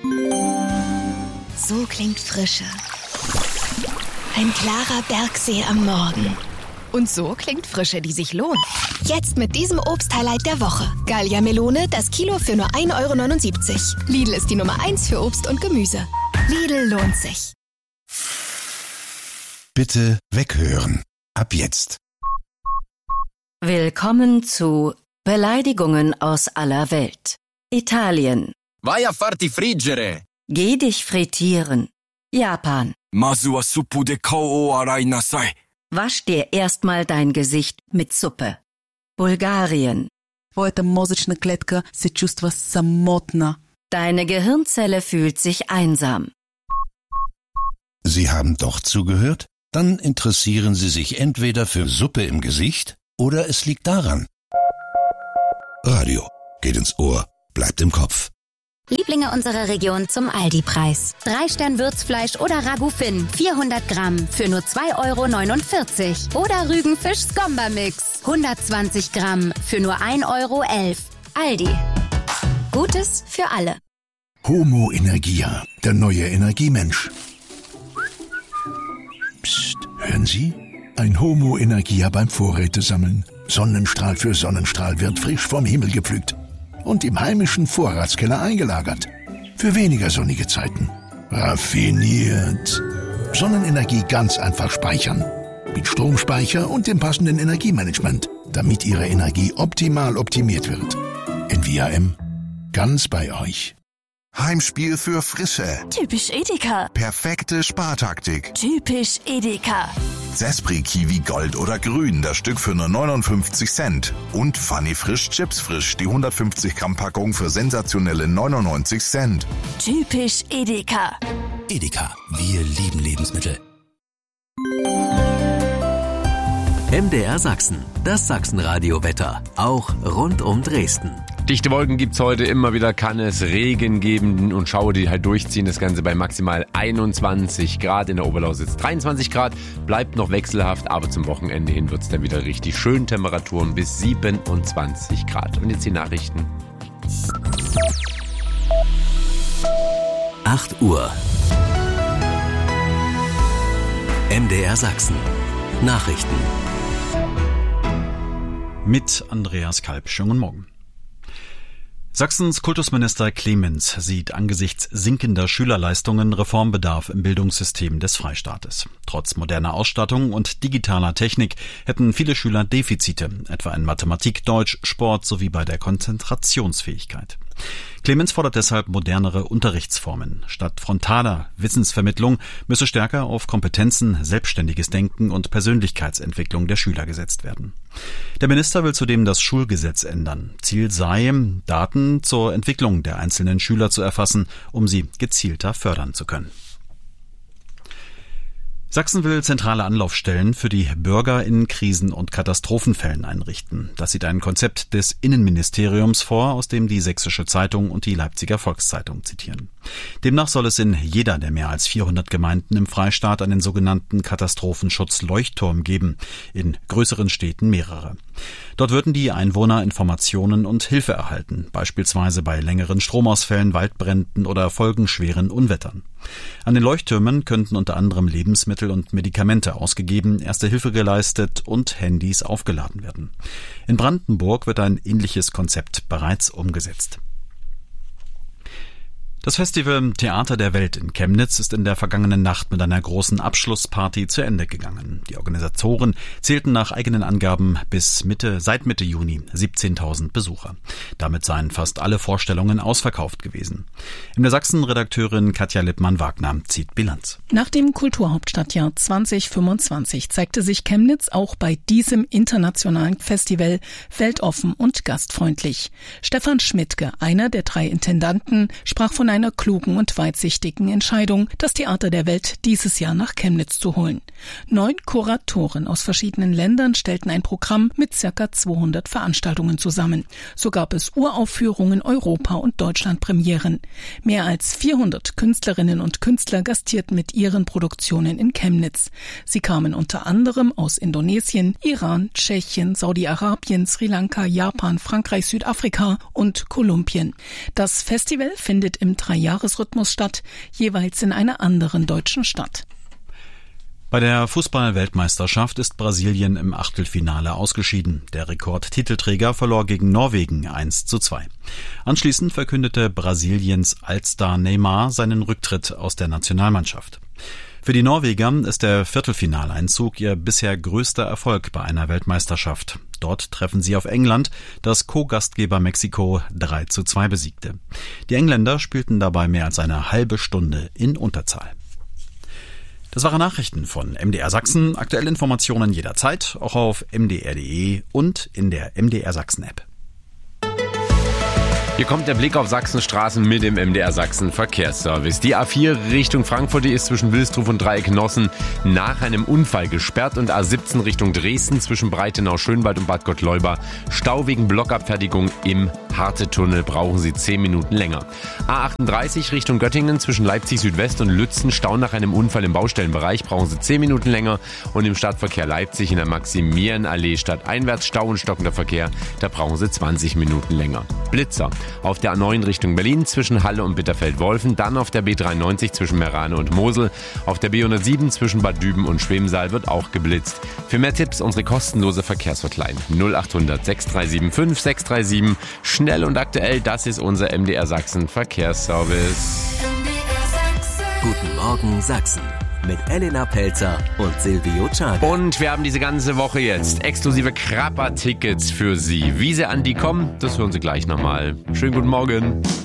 So klingt Frische. Ein klarer Bergsee am Morgen. Und so klingt Frische, die sich lohnt. Jetzt mit diesem Obst-Highlight der Woche. Gallia Melone, das Kilo für nur 1,79 €. Lidl ist die Nummer 1 für Obst und Gemüse. Lidl lohnt sich. Bitte weghören. Ab jetzt. Willkommen zu Beleidigungen aus aller Welt. Italien. Vai a farti friggere. Geh dich frittieren. Japan. Masu wa suppu de kao o arai nasai. Wasch dir erstmal dein Gesicht mit Suppe. Bulgarien. Твоята мозъчна клетка се чувства самотна. Deine Gehirnzelle fühlt sich einsam. Sie haben doch zugehört? Dann interessieren Sie sich entweder für Suppe im Gesicht oder es liegt daran. Radio geht ins Ohr, bleibt im Kopf. Lieblinge unserer Region zum Aldi-Preis. 3-Stern-Würzfleisch oder Ragout Finn, 400 Gramm für nur 2,49 € Oder Rügenfisch-Skomba-Mix, 120 Gramm für nur 1,11 €. Aldi. Gutes für alle. Homo Energia, der neue Energiemensch. Psst, hören Sie? Ein Homo Energia beim Vorrätesammeln. Sonnenstrahl für Sonnenstrahl wird frisch vom Himmel gepflückt und im heimischen Vorratskeller eingelagert. Für weniger sonnige Zeiten. Raffiniert. Sonnenenergie ganz einfach speichern. Mit Stromspeicher und dem passenden Energiemanagement, damit Ihre Energie optimal optimiert wird. NVAM. Ganz bei euch. Heimspiel für Frische. Typisch Edeka. Perfekte Spartaktik. Typisch Edeka. Zespri Kiwi Gold oder Grün, das Stück für nur 59 Cent. Und Funny Frisch Chips Frisch, die 150 Gramm Packung für sensationelle 99 Cent. Typisch Edeka. Edeka, wir lieben Lebensmittel. MDR Sachsen, das Sachsenradio-Wetter, auch rund um Dresden. Dichte Wolken gibt's heute immer wieder, kann es Regen geben und Schauer, die halt durchziehen. Das Ganze bei maximal 21 Grad, in der Oberlausitz 23 Grad. Bleibt noch wechselhaft, aber zum Wochenende hin wird's dann wieder richtig schön. Temperaturen bis 27 Grad. Und jetzt die Nachrichten. 8 Uhr. MDR Sachsen. Nachrichten. Mit Andreas Kalb. Schönen guten Morgen. Sachsens Kultusminister Clemens sieht angesichts sinkender Schülerleistungen Reformbedarf im Bildungssystem des Freistaates. Trotz moderner Ausstattung und digitaler Technik hätten viele Schüler Defizite, etwa in Mathematik, Deutsch, Sport sowie bei der Konzentrationsfähigkeit. Clemens fordert deshalb modernere Unterrichtsformen. Statt frontaler Wissensvermittlung müsse stärker auf Kompetenzen, selbstständiges Denken und Persönlichkeitsentwicklung der Schüler gesetzt werden. Der Minister will zudem das Schulgesetz ändern. Ziel sei, Daten zur Entwicklung der einzelnen Schüler zu erfassen, um sie gezielter fördern zu können. Sachsen will zentrale Anlaufstellen für die Bürger in Krisen- und Katastrophenfällen einrichten. Das sieht ein Konzept des Innenministeriums vor, aus dem die Sächsische Zeitung und die Leipziger Volkszeitung zitieren. Demnach soll es in jeder der mehr als 400 Gemeinden im Freistaat einen sogenannten Katastrophenschutz-Leuchtturm geben, in größeren Städten mehrere. Dort würden die Einwohner Informationen und Hilfe erhalten, beispielsweise bei längeren Stromausfällen, Waldbränden oder folgenschweren Unwettern. An den Leuchttürmen könnten unter anderem Lebensmittel und Medikamente ausgegeben, Erste Hilfe geleistet und Handys aufgeladen werden. In Brandenburg wird ein ähnliches Konzept bereits umgesetzt. Das Festival Theater der Welt in Chemnitz ist in der vergangenen Nacht mit einer großen Abschlussparty zu Ende gegangen. Die Organisatoren zählten nach eigenen Angaben seit Mitte Juni 17.000 Besucher. Damit seien fast alle Vorstellungen ausverkauft gewesen. In der Sachsen-Redakteurin Katja Lippmann-Wagner zieht Bilanz. Nach dem Kulturhauptstadtjahr 2025 zeigte sich Chemnitz auch bei diesem internationalen Festival weltoffen und gastfreundlich. Stefan Schmidtke, einer der 3 Intendanten, sprach von einer klugen und weitsichtigen Entscheidung, das Theater der Welt dieses Jahr nach Chemnitz zu holen. 9 Kuratoren aus verschiedenen Ländern stellten ein Programm mit ca. 200 Veranstaltungen zusammen. So gab es Uraufführungen, Europa- und Deutschlandpremieren. Mehr als 400 Künstlerinnen und Künstler gastierten mit ihren Produktionen in Chemnitz. Sie kamen unter anderem aus Indonesien, Iran, Tschechien, Saudi-Arabien, Sri Lanka, Japan, Frankreich, Südafrika und Kolumbien. Das Festival findet im 3-Jahres-Rhythmus statt, jeweils in einer anderen deutschen Stadt. Bei der Fußball-Weltmeisterschaft ist Brasilien im Achtelfinale ausgeschieden. Der Rekordtitelträger verlor gegen Norwegen 1:2. Anschließend verkündete Brasiliens Allstar Neymar seinen Rücktritt aus der Nationalmannschaft. Für die Norweger ist der Viertelfinaleinzug ihr bisher größter Erfolg bei einer Weltmeisterschaft. Dort treffen sie auf England, das Co-Gastgeber Mexiko 3:2 besiegte. Die Engländer spielten dabei mehr als eine halbe Stunde in Unterzahl. Das waren Nachrichten von MDR Sachsen. Aktuelle Informationen jederzeit, auch auf mdr.de und in der MDR Sachsen App. Hier kommt der Blick auf Sachsenstraßen mit dem MDR Sachsen Verkehrsservice. Die A4 Richtung Frankfurt, die ist zwischen Wilsdruf und Dreieck-Nossen nach einem Unfall gesperrt, und A17 Richtung Dresden zwischen Breitenau, Schönwald und Bad Gottleuba Stau wegen Blockabfertigung im Hartetunnel, brauchen Sie 10 Minuten länger. A38 Richtung Göttingen zwischen Leipzig Südwest und Lützen Stau nach einem Unfall im Baustellenbereich, brauchen Sie 10 Minuten länger, und im Stadtverkehr Leipzig in der Maximilianallee stadteinwärts Stau und stockender Verkehr, da brauchen Sie 20 Minuten länger. Blitzer auf der A9 Richtung Berlin zwischen Halle und Bitterfeld-Wolfen, dann auf der B93 zwischen Merane und Mosel, auf der B107 zwischen Bad Düben und Schwemsal wird auch geblitzt. Für mehr Tipps unsere kostenlose Verkehrshotline 0800 6375 637. Schnell und aktuell, das ist unser MDR Sachsen Verkehrsservice. Guten Morgen Sachsen. Mit Elena Pelzer und Silvio Czade. Und wir haben diese ganze Woche jetzt exklusive Krapper-Tickets für Sie. Wie sie an die kommen, das hören Sie gleich nochmal. Schönen guten Morgen.